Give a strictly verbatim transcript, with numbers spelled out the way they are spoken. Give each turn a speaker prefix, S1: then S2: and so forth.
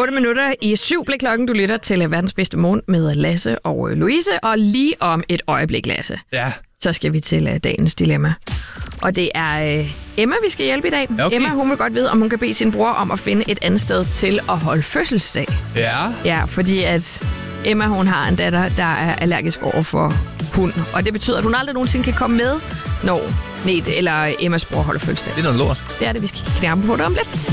S1: otte minutter i syv blev klokken. Du lytter til verdens bedste morgen med Lasse og Louise. Og lige om et øjeblik, Lasse,
S2: ja.
S1: så skal vi til uh, dagens dilemma. Og det er uh, Emma, vi skal hjælpe i dag.
S2: Okay.
S1: Emma, hun vil godt vide, om hun kan bede sin bror om at finde et andet sted til at holde fødselsdag.
S2: Ja.
S1: Ja, fordi at Emma, hun har en datter, der er allergisk over for hund. Og det betyder, at hun aldrig nogensinde kan komme med, når Nete eller Emmas bror holder fødselsdag.
S2: Det er noget lort.
S1: Det er det, vi skal kigge nærmere på det om lidt.